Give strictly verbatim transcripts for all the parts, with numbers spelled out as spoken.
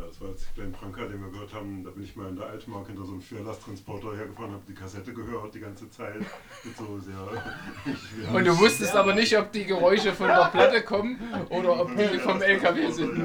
das war jetzt Glenn Branca, den wir gehört haben. Da bin ich mal in der Altmark hinter so einem Schwerlasttransporter hergefahren, habe die Kassette gehört die ganze Zeit. Mit so sehr Und du wusstest aber nicht, ob die Geräusche von der Platte kommen oder ob die vom L K W sind.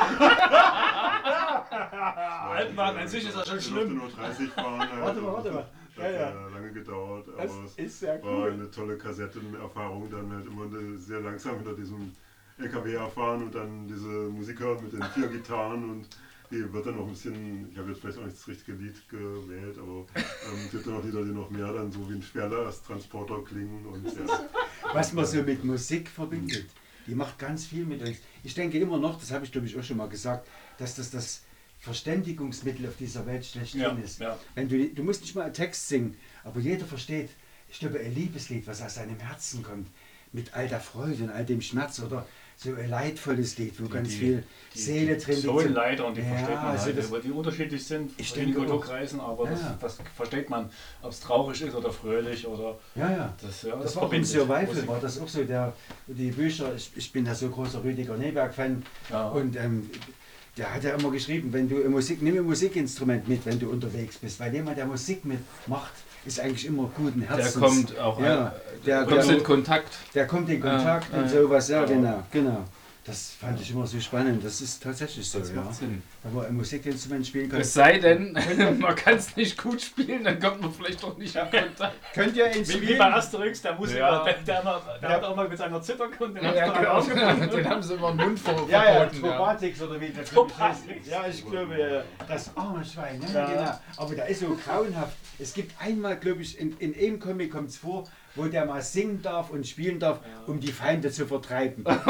Altmark an sich ist das schon schlimm. nur dreißig fahren. Halt. Warte mal, warte mal. Das hat ja, ja lange gedauert, aber das es ist sehr war cool. eine tolle Kassettenerfahrung. Dann halt immer eine, sehr langsam hinter diesem L K W erfahren und dann diese Musik hören mit den vier Gitarren und die wird dann noch ein bisschen, ich habe jetzt vielleicht auch nicht das richtige Lied gewählt, aber ähm, es gibt dann auch Lieder, die noch mehr dann so wie ein Schwerlasttransporter klingen. Und, ja. Was man so mit Musik verbindet, die macht ganz viel mit uns. Ich denke immer noch, das habe ich glaube ich auch schon mal gesagt, dass das das Verständigungsmittel auf dieser Welt schlechthin Ja, ist. ja. Wenn du, du musst nicht mal einen Text singen, aber jeder versteht, ich glaube, ein Liebeslied, was aus seinem Herzen kommt, mit all der Freude und all dem Schmerz oder so ein leidvolles Lied, wo Die, ganz die, viel die, Seele die drin liegt. Soul-Leiter und die Ja, versteht man also halt, das- weil die unterschiedlich sind Ich in denke auch. Kulturkreisen, aber das, Ja. das versteht man, ob es traurig ist oder fröhlich oder Ja, ja. das, ja, Das war auch im Survival, war das auch so, der, die Bücher, ich, ich bin ja so großer Rüdiger Neberg-Fan Ja. und ähm, der hat ja immer geschrieben, wenn du Musik, nimm ein Musikinstrument mit, wenn du unterwegs bist, weil jemand, der Musik mitmacht, ist eigentlich immer guten Der Herzens. kommt auch ja, an, der, kommst der, in Kontakt. der kommt in Kontakt Ja, und ja. sowas, ja, Ja. genau, genau. Das fand ich immer so spannend, das ist tatsächlich so, Das ja. macht Sinn. Wenn man ein Musikinstrument spielen kann. Es sei denn, man kann es nicht gut spielen, dann kommt man vielleicht doch nicht in Kontakt. Könnt ihr ins Wie, wie Spielen? bei Asterix, der Musiker, Ja. der, der, immer- der hat auch mal mit seiner Zither und den Ja, hat ja, er genau. aufgebunden. Den haben sie immer den Mund ver Ja, ja, verboten. Ja. Trobatix oder wie das Trobatix. heißt. Ja, ich glaube, äh, das arme Schwein, ne? Ja. Genau. Aber da ist so grauenhaft. Es gibt einmal, glaube ich, in, in einem Comic kommt es vor, wo der mal singen darf und spielen darf, um die Feinde zu vertreiben. Und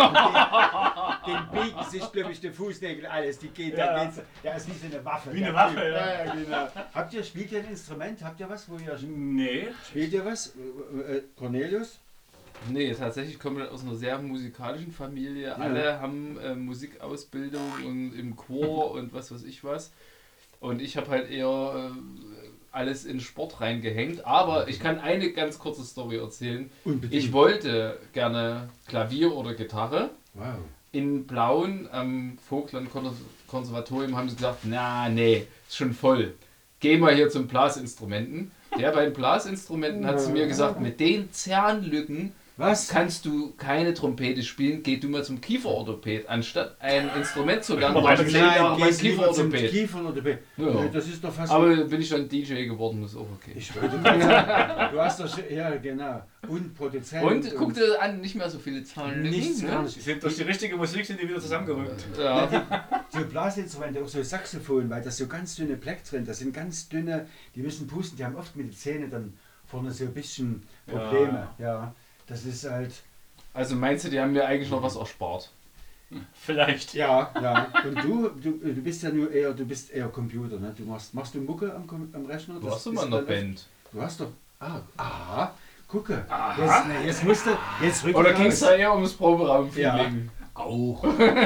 den, den biegen sich, glaube ich, die Fußnägel, alles. Die geht, Ja. da geht's, der ist wie so eine Waffe. Wie der eine Waffe, Typ. ja. ja, genau. Habt ihr, spielt ihr ein Instrument? Habt ihr was, wo ihr Nee, spielt ihr was? Äh, äh, Cornelius? Nee, tatsächlich kommen wir aus einer sehr musikalischen Familie. Alle haben äh, Musikausbildung und im Chor und was weiß ich was. Und ich habe halt eher äh, alles in Sport reingehängt. Aber ich kann eine ganz kurze Story erzählen. Unbedingt. Ich wollte gerne Klavier oder Gitarre. Wow. In Blauen am Vogtland-Konservatorium haben sie gesagt, na nee, ist schon voll. Geh mal hier zum Blasinstrumenten. Der bei den Blasinstrumenten hat zu mir gesagt, mit den Zernlücken Was? kannst du keine Trompete spielen, geh du mal zum Kieferorthopäd. Anstatt ein Instrument zu lernen, Aber war ich nein, zehn Jahre beim gehst lieber zum Kieferorthopäd. Kieferorthopäd. Ja. Das ist doch fast... Aber bin ich dann D J geworden, ist auch okay. Ich wollte mal sagen, du hast doch schon, ja genau, und Produzent. Und guck dir an, nicht mehr so viele Zahlen. nichts gar die nicht. sind durch die richtige Musik sind die wieder zusammengerückt. Ja. So Blasinstrumente, auch so Saxophon, weil das so ganz dünne Pleck drin, das sind ganz dünne, die müssen pusten, die haben oft mit den Zähnen dann vorne so ein bisschen Probleme. Ja, das ist halt, Also meinst du, die haben mir eigentlich noch was erspart? Vielleicht. ja, ja. Und du, du, du bist ja nur eher, du bist eher Computer, ne? Du machst, machst du Mucke am, Com- am Rechner? Du Das hast du ist mal in der dann- Band. Du hast doch, ah, aha, gucke. Aha. Jetzt, ne, jetzt musst du, jetzt rück Oder raus. ging es da eher ums Proberaumfeeling? Auch.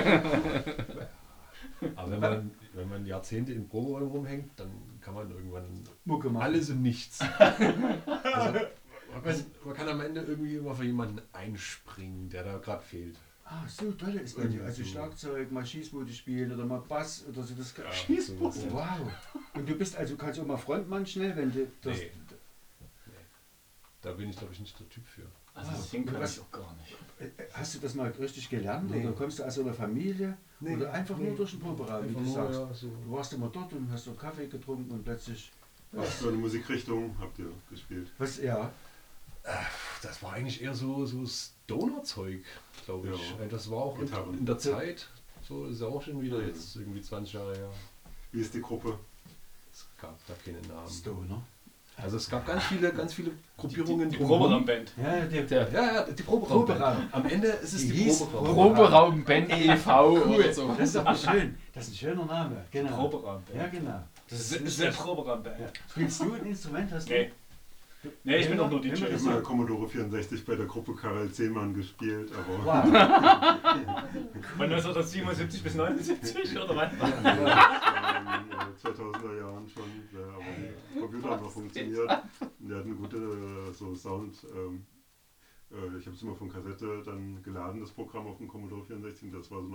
Aber wenn man, wenn man Jahrzehnte in Proberäumen rumhängt, dann kann man irgendwann Mucke machen. alles und nichts. Also, man, kann, man kann am Ende irgendwie immer für jemanden einspringen, der da gerade fehlt. Ah, so toll ist bei dir. Also Schlagzeug, mal Schießbude spielen oder mal Bass oder so. Das Ja, Schießbude? sowas. Wow. Und du bist also, kannst auch mal Frontmann schnell, wenn du das... Nee. Da bin ich, glaube ich, nicht der Typ für. Also Ah, das singen kann was- ich auch gar nicht. Äh, Hast du das mal richtig gelernt Nee. oder kommst du aus einer Familie Nee, oder einfach nee. nur durch den Proberaum, wie Einfach du nur, sagst? ja, so. Du warst immer dort und hast dort Kaffee getrunken und plötzlich... Was für eine Musikrichtung habt ihr gespielt? Was, ja. Das war eigentlich eher so, so Stoner-Zeug, glaube ich. Ja. Das war auch in, Gitarren. in der Zeit, so ist ja auch schon wieder jetzt irgendwie zwanzig Jahre her. Wie ist die Gruppe? Es gab da keine Namen. Stoner. Also es gab ganz viele, ganz viele Gruppierungen. Die drumherum. Proberaum-Band. Ja, der, Der Ja, ja, die Proberaum. Proberaum. Am Ende ist es Die die, hieß Proberaum. Proberaum-Band E V cool. oder so. Das ist aber schön. Das ist ein schöner Name. Genau. Proberaum-Band. Ja, genau. Das ist, ist eine Proberaum-Band. Ja. Spielst du ein Instrument? Hast du? Nee. Nee, ich bin doch nur D Immer Ich J. habe mal Commodore vierundsechzig bei der Gruppe Karel Zehmann gespielt, aber Wow. Von neunzehnhundertsiebenundsiebzig bis neunundsiebzig oder was? in den zweitausender Jahren schon, ja, aber der Computer hat noch funktioniert. Und der hat eine gute äh, so Sound. Ähm, äh, ich habe es immer von Kassette dann geladen, das Programm auf dem Commodore vierundsechzig. Das war so eine Art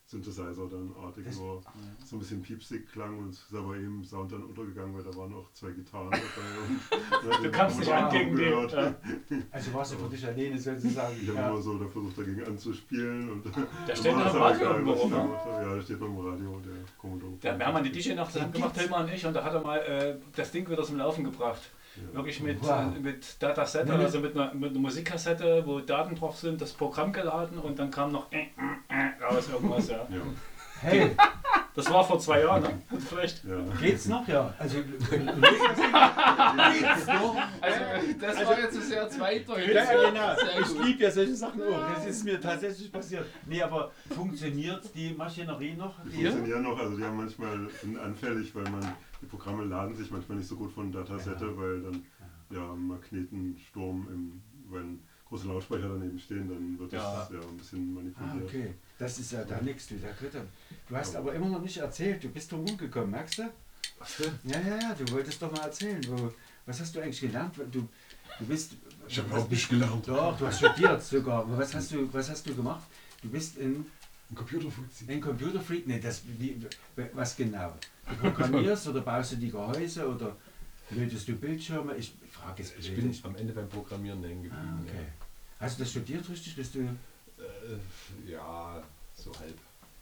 Synthesizer dann artig, Das- nur so ein bisschen piepsig klang und ist aber eben Sound dann untergegangen, weil da waren auch zwei Gitarren dabei. Und, Du kamst nicht an gegen die. gehört. Ja. Also warst du für dich alleine sozusagen. Ich habe Ja. immer so da versucht dagegen anzuspielen. Und Der steht noch im Radio irgendwo rum, ne? Ja, der steht noch im Radio, der Commodore. Der, wir haben mal die D J-Nacht zusammen gemacht, Hilmar und ich, und da hat er mal äh, das Ding wieder zum Laufen gebracht. Ja. Wirklich mit, Wow. äh, mit Datasette, also mit einer, mit einer Musikkassette, wo Daten drauf sind, das Programm geladen und dann kam noch äh, äh, äh, raus irgendwas, ja. Ja, Hey, Das war vor zwei Jahren, ne? Vielleicht. ja. geht's noch? Ja. Also, geht's noch? Also, das war jetzt sehr zweideutig. Ja, ja, genau. Sehr Ich gut. liebe ja solche Sachen auch. Das ist mir tatsächlich passiert. Nee, aber funktioniert die Maschinerie noch? Die Die funktionieren noch, also die haben manchmal sind anfällig, weil man die Programme laden sich manchmal nicht so gut von Datasette, Ja. weil dann ja Magnetensturm im, wenn große Lautsprecher daneben stehen, dann wird das Ja. ja, ein bisschen Ah, manipuliert. okay. Das ist ja da nichts, du, der Dritte. Du hast aber immer noch nicht erzählt, du bist drum rumgekommen, merkst du? Was für? Ja, ja, ja, du wolltest doch mal erzählen. Wo, was hast du eigentlich gelernt? Du, du bist. Ich habe was überhaupt bist- nicht gelernt. Doch, du hast studiert sogar. Aber was hast du, was hast du gemacht? Du bist in, Ein Computerfuzzi. in Computerfreak? Nee, das, wie, was genau? Du programmierst oder baust du die Gehäuse oder lötest du Bildschirme? Ich frage es Ich bin am Ende beim Programmieren hängen geblieben. Ah, okay. Hast du das studiert richtig? Bist du Ja. Äh, ja, so halb.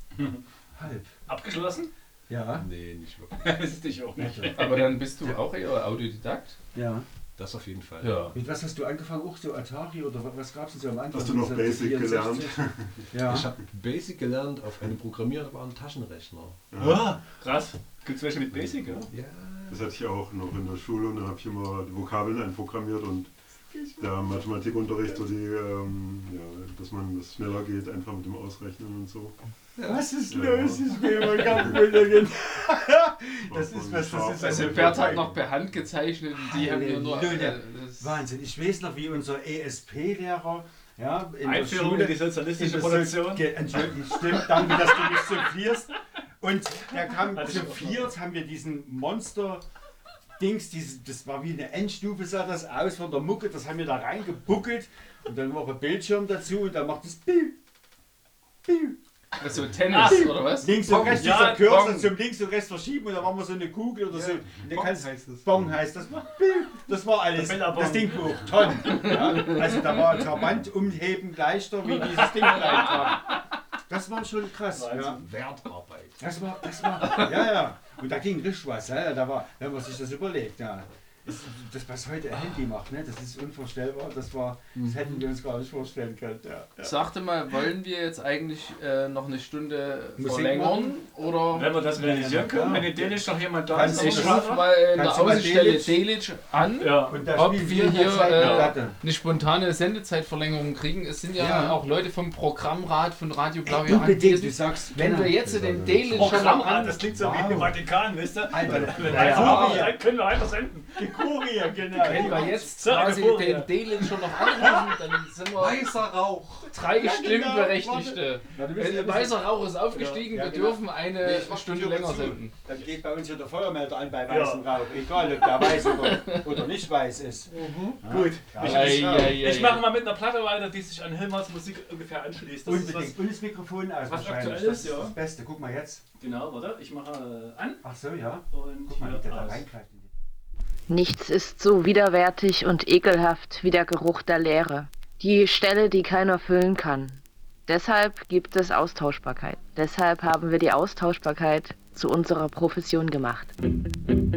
halb? Abgeschlossen? Ja. Nee, nicht wirklich. Das ist dich auch nicht. Aber dann bist du auch eher Autodidakt? Ja. Das auf jeden Fall. Ja. Mit was hast du angefangen? Auch so Atari oder wa- was gab es denn so am Anfang? Hast du noch So Basic vierundsechzig? Ja. Ich habe Basic gelernt auf einem programmierbaren Taschenrechner. Ja. Ah, krass. Gibt es welche mit Basic, ja? Ja. Das hatte ich auch noch in der Schule und dann habe ich immer die Vokabeln einprogrammiert und der Mathematikunterricht, so die, ähm, ja, dass man das schneller geht, einfach mit dem Ausrechnen und so. Was ist Ja. los? Ich will mal ganz wundern. Das ist was, das ist Also ein Bert hat noch per Hand gezeichnet und die haben wir nur... Halleluja. äh, das- Wahnsinn. Ich weiß noch, wie unser E S P-Lehrer ja, in Einführung der in die Schule... sozialistische in der Produktion. So, ge- Entschuldigung, stimmt, danke, dass du mich supplierst. Und der kam Hatte ich zu auch noch. viert, haben wir diesen Monster... Dings, dieses, das war wie eine Endstufe, sah das aus von der Mucke, das haben wir da reingebuckelt und dann noch ein Bildschirm dazu und dann macht es Piu, Piu. Also Tennis oder was? Links und rechts Ja, dieser Cursor Bong. zum links und rechts verschieben und dann machen wir so eine Kugel oder so. Und der Bong kann's- heißt das. Bong heißt das. Piu. Das war alles. Der Billabong. Das Ding wog Tonnen. Ja. Also da war Verband umheben leichter, wie dieses Ding reinkam. Das war schon krass. Wahnsinn. Ja. Wertarbeit. Das war, das war, ja, ja. Und da ging richtig was. Ja. Da war, wenn man sich das überlegt, ja. Das, das was heute ein Handy macht, ne? Das ist unvorstellbar. Das war, das hätten wir uns gar nicht vorstellen können. Ja. Ja. Sagte mal, wollen wir jetzt eigentlich äh, noch eine Stunde Musik verlängern? Oder Wenn wir das realisieren Ja, können, ja. wenn in Dänisch noch jemand da Kannst ist. ich du- oder rufe mal in der Kannst du mal Außenstelle Delitzsch- Delitzsch an, Ja. Und da ob spielen wir hier jederzeit eine äh, Platte. eine spontane Sendezeitverlängerung kriegen. Es sind ja, Ja. auch Leute vom Programmrat von Radio Blau hier Unbedingt, du anwesend. sagst, Wenn genau. wir jetzt den Delitzsch schon mal Programmrat, an... das klingt so wie Wow. im Vatikan, wisst ihr? Alter, Wenn ja, ein ja. Vorrat seid, können wir einfach senden. Die Kurie, genau. Wenn wir jetzt So, eine quasi Folie. den Delitzsch schon noch anrufen, dann sind wir Weißer Rauch. drei Ja, genau. Stimmberechtigte. Ja, du bist- Äh, Weißer Rauch ist aufgestiegen, Ja, wir genau. dürfen eine Nee, ich mach Stunde die Tür länger zu. senden. Dann geht bei uns hier der Feuermelder an bei weißem Rauch. Egal, ob der weiß oder, oder nicht weiß ist. Ja. Gut. Ja, Ich, ja, ich, ja, ja, ich ja. mache mal mit einer Platte weiter, die sich an Hilmars Musik ungefähr anschließt. Das ist was, Unbedingt. Und das Mikrofon aus was wahrscheinlich. Aktuelles, Das ist ja. das Beste. Guck mal jetzt. genau, warte, ich mache äh, an Ach so, ja. und Guck mal, wie der hier da aus. reingreift. Nichts ist so widerwärtig und ekelhaft wie der Geruch der Leere. Die Stelle, die keiner füllen kann. Deshalb gibt es Austauschbarkeit. Deshalb haben wir die Austauschbarkeit zu unserer Profession gemacht.